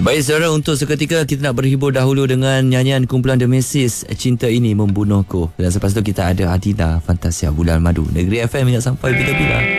Baik saudara, untuk seketika kita nak berhibur dahulu dengan nyanyian kumpulan The Macy's, Cinta Ini Membunuhku. Dan selepas tu kita ada Adina Fantasia Bulan Madu. Negeri FM yang sampai bila-bila.